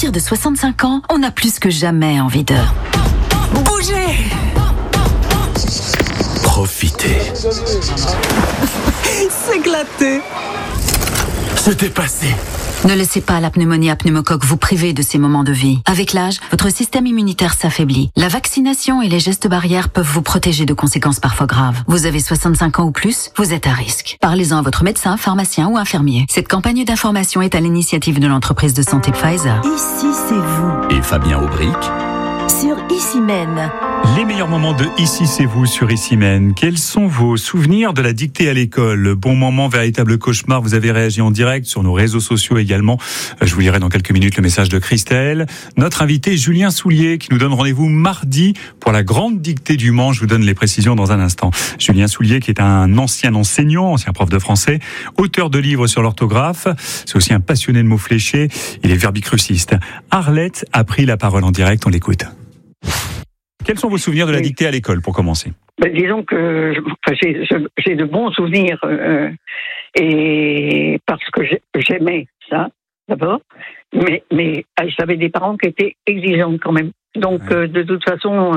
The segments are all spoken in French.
partir de 65 ans, on a plus que jamais envie de bouger. Profitez. S'éclater. Se dépasser. Ne laissez pas la pneumonie à pneumocoque vous priver de ces moments de vie. Avec l'âge, votre système immunitaire s'affaiblit. La vaccination et les gestes barrières peuvent vous protéger de conséquences parfois graves. Vous avez 65 ans ou plus, vous êtes à risque. Parlez-en à votre médecin, pharmacien ou infirmier. Cette campagne d'information est à l'initiative de l'entreprise de santé Pfizer. Ici, c'est vous. Et Fabien Aubric Sur Issymène. Les meilleurs moments de Ici c'est vous sur Issymène. Quels sont vos souvenirs de la dictée à l'école? Bon moment, véritable cauchemar. Vous avez réagi en direct sur nos réseaux sociaux également. Je vous lirai dans quelques minutes le message de Christelle. Notre invité Julien Soulier qui nous donne rendez-vous mardi pour la grande dictée du Mans. Je vous donne les précisions dans un instant. Julien Soulier qui est un ancien enseignant, ancien prof de français, auteur de livres sur l'orthographe. C'est aussi un passionné de mots fléchés. Il est verbicruciste. Arlette a pris la parole en direct. On l'écoute. Quels sont vos souvenirs de la dictée à l'école, pour commencer? Disons que j'ai de bons souvenirs, et parce que j'aimais ça, d'abord, mais j'avais des parents qui étaient exigeants quand même. Donc, de toute façon,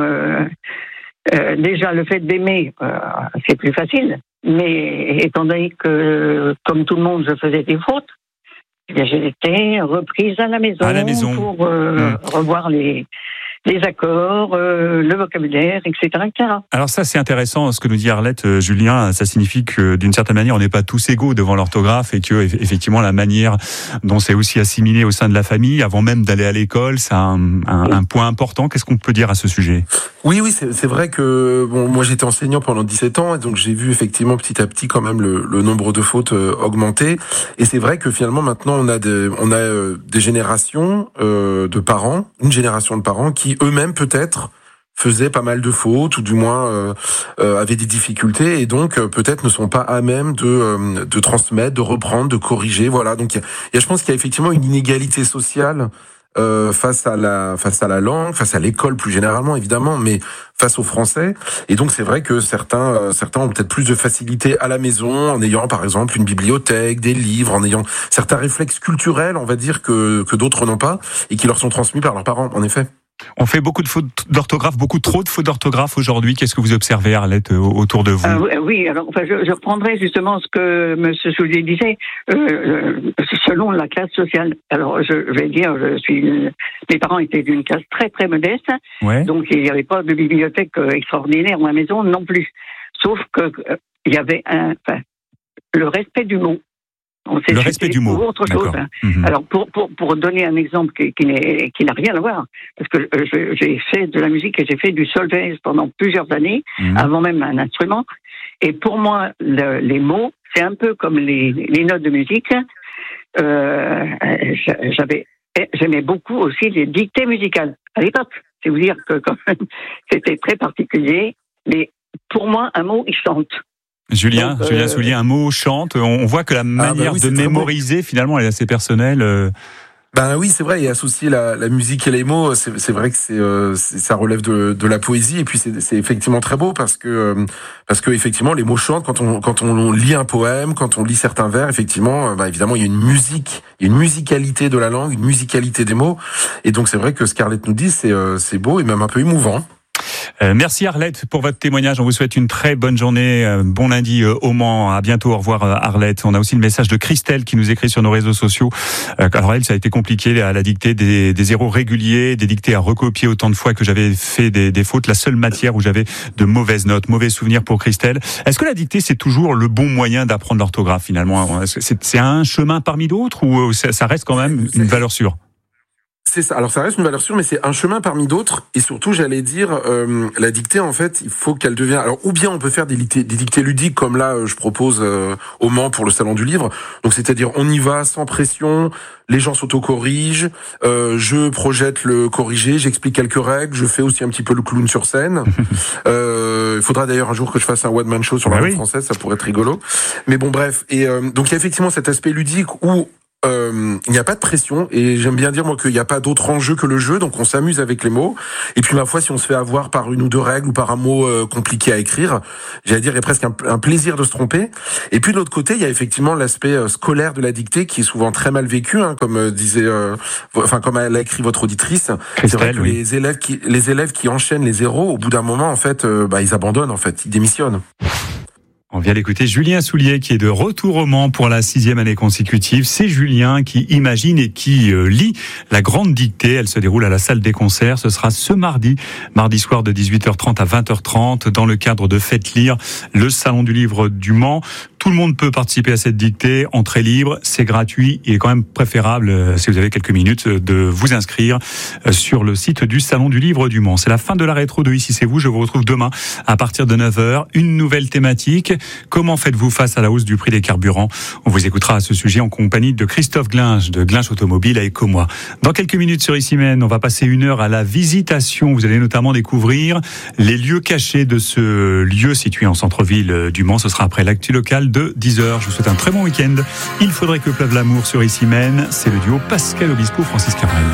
déjà, le fait d'aimer, c'est plus facile. Mais étant donné que, comme tout le monde, je faisais des fautes, j'ai été reprise à la maison pour revoir les accords, le vocabulaire, etc., etc. Alors ça, c'est intéressant ce que nous dit Arlette. Julien, ça signifie que d'une certaine manière, on n'est pas tous égaux devant l'orthographe et que effectivement la manière dont c'est aussi assimilé au sein de la famille, avant même d'aller à l'école, c'est un point important. Qu'est-ce qu'on peut dire à ce sujet? Oui, c'est vrai que moi j'étais enseignant pendant 17 ans et donc j'ai vu effectivement petit à petit quand même le nombre de fautes augmenter. Et c'est vrai que finalement maintenant on a des générations de parents, une génération de parents qui eux-mêmes peut-être faisaient pas mal de fautes ou du moins avaient des difficultés et donc peut-être ne sont pas à même de transmettre, de reprendre, de corriger. Voilà, donc je pense qu'il y a effectivement une inégalité sociale face à la langue, face à l'école plus généralement évidemment, mais face au français. Et donc c'est vrai que certains ont peut-être plus de facilité à la maison en ayant par exemple une bibliothèque, des livres, en ayant certains réflexes culturels, on va dire que d'autres n'ont pas et qui leur sont transmis par leurs parents. En effet. On fait beaucoup de fautes d'orthographe, beaucoup trop de fautes d'orthographe aujourd'hui. Qu'est-ce que vous observez, Arlette, autour de vous? Oui, alors je reprendrai justement ce que M. Soulier disait, selon la classe sociale. Alors je vais dire, mes parents étaient d'une classe très très modeste, donc il n'y avait pas de bibliothèque extraordinaire dans la maison non plus. Sauf que il y avait le respect du mot. Le respect du mot. Autre chose. Alors pour donner un exemple qui n'a rien à voir, parce que j'ai fait de la musique et j'ai fait du solfège pendant plusieurs années, avant même un instrument. Et pour moi, les mots, c'est un peu comme les notes de musique. J'aimais beaucoup aussi les dictées musicales à l'époque. C'est vous dire que quand même, c'était très particulier. Mais pour moi, un mot, il chante. Julien Soulier, un mot chante. On voit que la manière de mémoriser, finalement, elle est assez personnelle. Ben oui, c'est vrai, et associer la musique et les mots, c'est vrai que ça relève de la poésie, et puis c'est effectivement très beau parce que effectivement les mots chantent quand on lit un poème, quand on lit certains vers, effectivement, évidemment il y a une musicalité de la langue, une musicalité des mots, et donc c'est vrai que ce qu'Arlette nous dit, c'est beau et même un peu émouvant. Merci Arlette pour votre témoignage. On vous souhaite une très bonne journée. Bon lundi au Mans. À bientôt. Au revoir Arlette. On a aussi le message de Christelle qui nous écrit sur nos réseaux sociaux. Alors elle, ça a été compliqué à la dictée, des zéros réguliers, des dictées à recopier autant de fois que j'avais fait des fautes. La seule matière où j'avais de mauvaises notes. Mauvais souvenirs pour Christelle. Est-ce que la dictée, c'est toujours le bon moyen d'apprendre l'orthographe finalement? C'est un chemin parmi d'autres ou ça reste quand même une valeur sûre? C'est ça. Alors ça reste une valeur sûre, mais c'est un chemin parmi d'autres. Et surtout, j'allais dire, la dictée, en fait, il faut qu'elle devienne. Alors, ou bien on peut faire des dictées ludiques, comme là, je propose au Mans pour le Salon du Livre. Donc, c'est-à-dire, on y va sans pression, les gens s'auto-corrigent, je projette le corrigé, j'explique quelques règles, je fais aussi un petit peu le clown sur scène. Il faudra d'ailleurs un jour que je fasse un one-man show sur la langue française, ça pourrait être rigolo. Mais bon, bref. Et donc, il y a effectivement cet aspect ludique où il n'y a pas de pression et j'aime bien dire moi qu'il n'y a pas d'autre enjeu que le jeu, donc on s'amuse avec les mots. Et puis ma foi, si on se fait avoir par une ou deux règles ou par un mot compliqué à écrire, j'allais dire, il y a presque un plaisir de se tromper. Et puis de l'autre côté, il y a effectivement l'aspect scolaire de la dictée qui est souvent très mal vécu, comme disait, comme elle a écrit votre auditrice. Christelle, c'est vrai que oui. les élèves qui enchaînent les zéros, au bout d'un moment, en fait, ils abandonnent, en fait, ils démissionnent. On vient d'écouter Julien Soulier qui est de retour au Mans pour la 6e année consécutive. C'est Julien qui imagine et qui lit la grande dictée. Elle se déroule à la salle des concerts. Ce sera ce mardi soir de 18h30 à 20h30 dans le cadre de Faites Lire, le salon du livre du Mans. Tout le monde peut participer à cette dictée, entrée libre, c'est gratuit. Il est quand même préférable, si vous avez quelques minutes, de vous inscrire sur le site du salon du livre du Mans. C'est la fin de la rétro de Ici c'est vous. Je vous retrouve demain à partir de 9h. Une nouvelle thématique. Comment faites-vous face à la hausse du prix des carburants? On vous écoutera à ce sujet en compagnie de Christophe Glinge de Glinge Automobile à Ecomois. Dans quelques minutes sur Ici Mène, on va passer 1 heure à la visitation. Vous allez notamment découvrir les lieux cachés de ce lieu situé en centre-ville du Mans. Ce sera après l'actu locale de 10h. Je vous souhaite un très bon week-end. Il faudrait que pleuve l'amour sur Ici Mène. C'est le duo Pascal Obispo, Francis Cabrel.